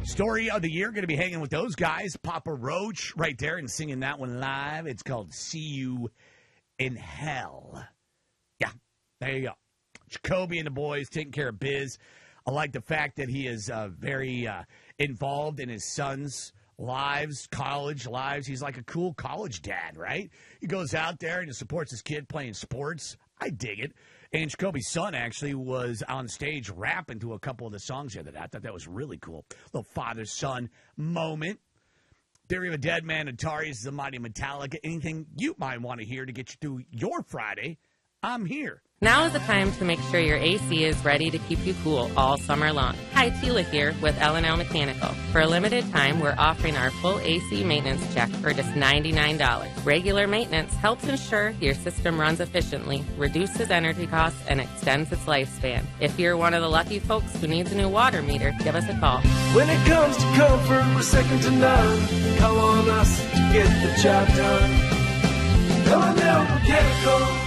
Story of the year, going to be hanging with those guys. Papa Roach right there and singing that one live. It's called See You in Hell. Yeah, there you go. Jacoby and the boys taking care of biz. I like the fact that he is very involved in his son's lives, college lives. He's like a cool college dad, right? He goes out there and he supports his kid playing sports. I dig it. And Jacoby's son actually was on stage rapping to a couple of the songs the other day. I thought that was really cool. Little father-son moment. Theory of a Dead Man, Atari, The Mighty Metallica. Anything you might want to hear to get you through your Friday, I'm here. Now is the time to make sure your AC is ready to keep you cool all summer long. Hi, Tila here with L&L Mechanical. For a limited time, we're offering our full AC maintenance check for just $99. Regular maintenance helps ensure your system runs efficiently, reduces energy costs, and extends its lifespan. If you're one of the lucky folks who needs a new water meter, give us a call. When it comes to comfort, we're second to none. Call on us to get the job done. L&L Mechanical.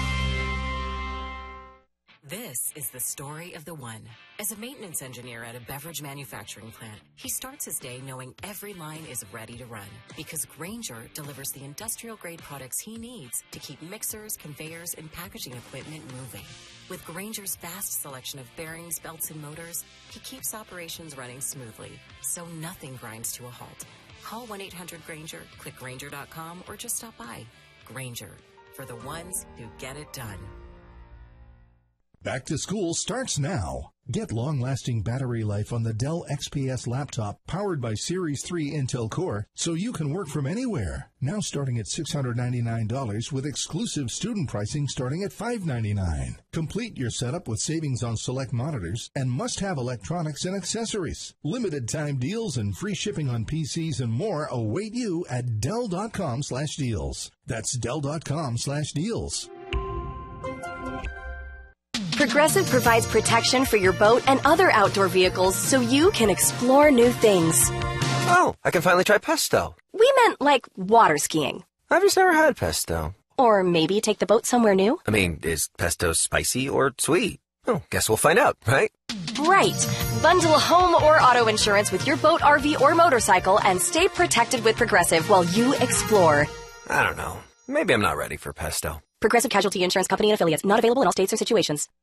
This is the story of the one. As a maintenance engineer at a beverage manufacturing plant, he starts his day knowing every line is ready to run because Grainger delivers the industrial-grade products he needs to keep mixers, conveyors, and packaging equipment moving. With Grainger's vast selection of bearings, belts, and motors, he keeps operations running smoothly, so nothing grinds to a halt. Call 1-800-GRAINGER, click Grainger.com, or just stop by. Grainger, for the ones who get it done. Back to school starts now. Get long-lasting battery life on the Dell XPS laptop powered by Series 3 Intel Core so you can work from anywhere. Now starting at $699 with exclusive student pricing starting at $599. Complete your setup with savings on select monitors and must-have electronics and accessories. Limited time deals and free shipping on PCs and more await you at Dell.com/deals. That's Dell.com/deals. Progressive provides protection for your boat and other outdoor vehicles so you can explore new things. Oh, I can finally try pesto. We meant like water skiing. I've just never had pesto. Or maybe take the boat somewhere new. I mean, is pesto spicy or sweet? Oh, guess we'll find out, right? Right. Bundle home or auto insurance with your boat, RV, or motorcycle and stay protected with Progressive while you explore. I don't know. Maybe I'm not ready for pesto. Progressive Casualty Insurance Company and Affiliates. Not available in all states or situations.